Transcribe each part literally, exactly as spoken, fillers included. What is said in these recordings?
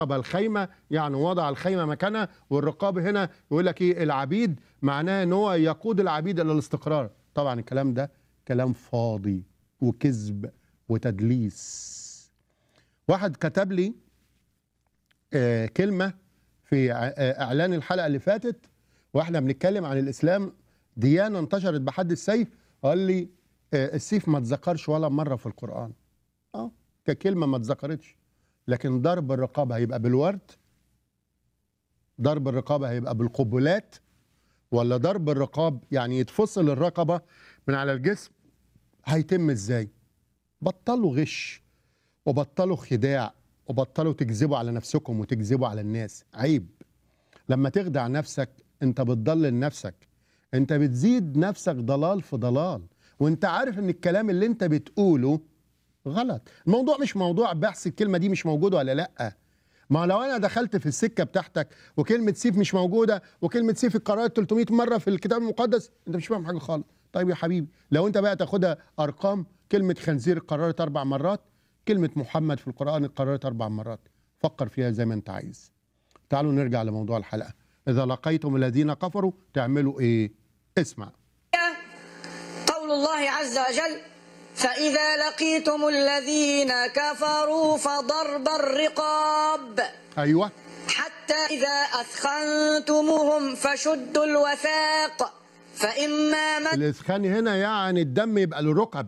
الخيمة يعني وضع الخيمة مكانها، والرقاب هنا يقول لك ايه العبيد، معناه ان هو يقود العبيد الى الاستقرار. طبعا الكلام ده كلام فاضي وكذب وتدليس. واحد كتب لي آه كلمة في آه اعلان الحلقة اللي فاتت واحنا بنتكلم عن الاسلام، ديانة انتشرت بحد السيف، قال لي آه السيف ما اتذكرش ولا مرة في القرآن. اه ككلمة ما اتذكرتش، لكن ضرب الرقاب هيبقى بالورد؟ ضرب الرقابة هيبقى بالقبلات؟ ولا ضرب الرقاب يعني يتفصل الرقبة من على الجسم؟ هيتم ازاي؟ بطلوا غش وبطلوا خداع وبطلوا تكذبوا على نفسكم وتكذبوا على الناس. عيب لما تخدع نفسك، انت بتضلل نفسك، انت بتزيد نفسك ضلال في ضلال، وانت عارف ان الكلام اللي انت بتقوله غلط. الموضوع مش موضوع بحث الكلمة دي مش موجودة ولا لأ. ما لو انا دخلت في السكه بتاعتك وكلمه سيف مش موجوده وكلمه سيف اتكررت ثلاثمائة مره في الكتاب المقدس، انت مش فاهم حاجه خالص. طيب يا حبيبي، لو انت بقى تاخدها ارقام، كلمه خنزير اتكررت اربع مرات، كلمه محمد في القران اتكررت اربع مرات، فكر فيها زي ما انت عايز. تعالوا نرجع لموضوع الحلقه. اذا لقيتم الذين كفروا تعملوا ايه؟ اسمع قول الله عز وجل: فإذا لقيتم الذين كفروا فضرب الرقاب. ايوه. حتى إذا أثخنتموهم فشدوا الوثاق فإما من الاسخان هنا يعني الدم يبقى للركب،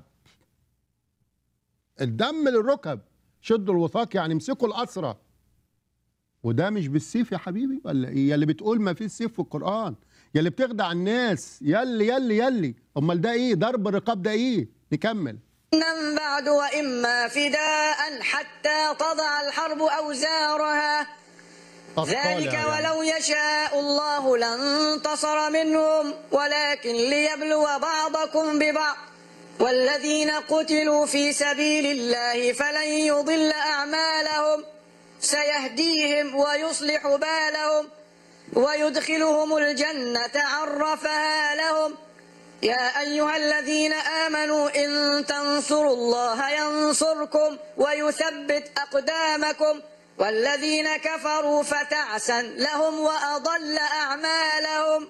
الدم للركب. شدوا الوثاق يعني امسكوا الأسرى، وده مش بالسيف يا حبيبي ولا ايه؟ يا اللي بتقول ما فيش سيف في القرآن، يا اللي بتخدع الناس، يلي يلي يلي امال ده ايه؟ ضرب الرقاب ده ايه؟ نكمل. من بعد وإما فداء حتى تضع الحرب أوزارها ذلك يعني. ولو يشاء الله لانتصر منهم ولكن ليبلو بعضكم ببعض والذين قتلوا في سبيل الله فلن يضل أعمالهم سيهديهم ويصلح بالهم ويدخلهم الجنة عرفها لهم. يا أيها الذين آمنوا إن تنصروا الله ينصركم ويثبت أقدامكم والذين كفروا فتعسا لهم وأضل أعمالهم.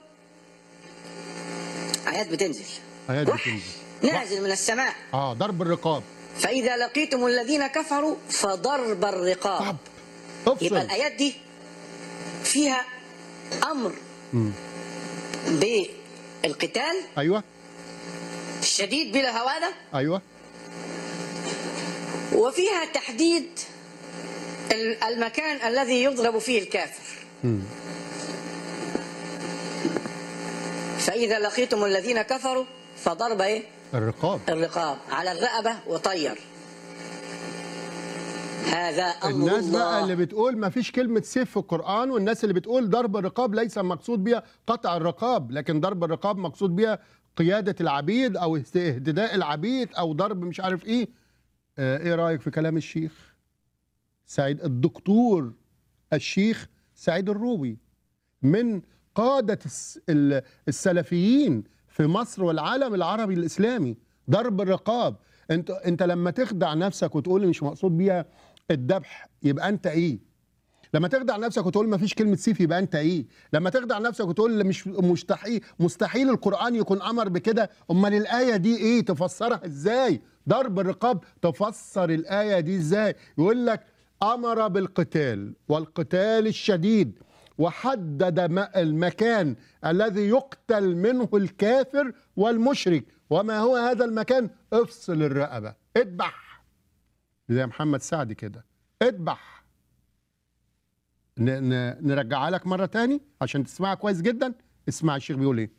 آيات بتنزل، آيات بتنزل نازل من السماء. اه ضرب الرقاب. فإذا لقيتم الذين كفروا فضرب الرقاب. طب يبقى الآيات دي فيها أمر م. بالقتال. أيوة. الشديد بلا هوادة. أيوة. وفيها تحديد المكان الذي يضرب فيه الكافر. م. فإذا لقيتم الذين كفروا فضرب إيه؟ الرقاب. الرقاب على الرقبة وطير. هذا أمر الناس الله. بقى اللي بتقول ما فيش كلمة سيف في القرآن، والناس اللي بتقول ضرب الرقاب ليس مقصود بها قطع الرقاب، لكن ضرب الرقاب مقصود بها قيادة العبيد أو اهتداء العبيد أو ضرب مش عارف إيه. آه إيه رأيك في كلام الشيخ سعيد الدكتور الشيخ سعيد الروبي من قادة السلفيين في مصر والعالم العربي الإسلامي؟ ضرب الرقاب. انت انت لما تخدع نفسك وتقول مش مقصود بيها الذبح يبقى انت ايه؟ لما تخدع نفسك وتقول ما فيش كلمه سيف يبقى انت ايه؟ لما تخدع نفسك وتقول مش مستحيل مستحيل القرآن يكون امر بكده، امال الايه دي ايه؟ تفسرها ازاي؟ ضرب الرقاب تفسر الايه دي ازاي؟ يقول لك امر بالقتال والقتال الشديد وحدد المكان الذي يقتل منه الكافر والمشرك. وما هو هذا المكان؟ افصل الرقبة، اذبح زي محمد سعد كده، اذبح. نرجعها لك مرة تاني عشان تسمعها كويس جدا. اسمع الشيخ بيقول ايه.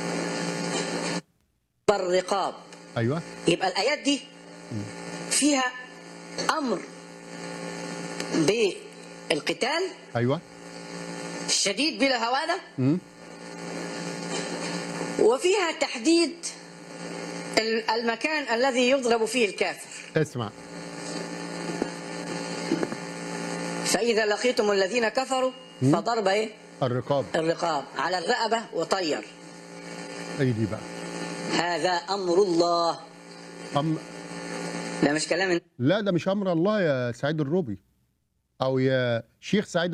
الرقاب. ايوه. يبقى الآيات دي فيها أمر بالقتال. ايوه. الشديد بلا هوادة. م. وفيها تحديد المكان الذي يضرب فيه الكافر. اسمع. فإذا لقيتم الذين كفروا م. فضرب ايه؟ الرقاب. الرقاب على الرقبة وطير. اي دي بقى. هذا أمر الله. أم... لا مش كلام. لا ده مش أمر الله يا سعيد الروبي. او يا شيخ سعيد